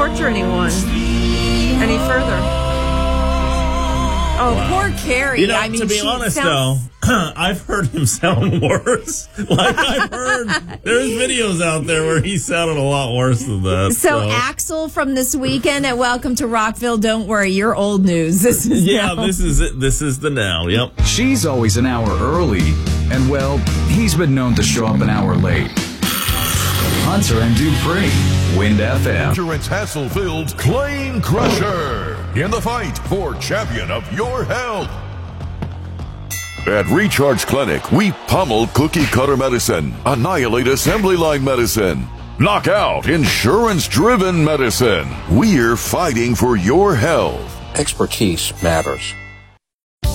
torture anyone any further. Oh, wow. Poor Carrie. To be honest, though, I've heard him sound worse. I've heard there's videos out there where he sounded a lot worse than that. So Axel from This Weekend at Welcome to Rockville, don't worry, you're old news. This is this is it. This is the now. Yep. She's always an hour early, and well, he's been known to show up an hour late. Hunter and Dupree, Wind FM. Endurance Hasselfield's Claim Crusher in the fight for champion of your health. At Recharge Clinic, we pummel cookie cutter medicine, annihilate assembly line medicine, knock out insurance-driven medicine. We're fighting for your health. Expertise matters.